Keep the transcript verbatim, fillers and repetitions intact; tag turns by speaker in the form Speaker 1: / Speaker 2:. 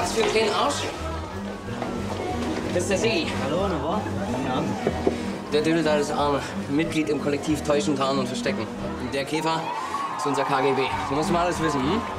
Speaker 1: Was für ein kleiner Arsch? Das ist der Siggi.
Speaker 2: Hallo, na was? Ja.
Speaker 1: Der Dödel da ist Arne. Mitglied im Kollektiv Täuschen, Tarnen und Verstecken. Und der Käfer ist unser K G B. Du musst mal alles wissen, hm?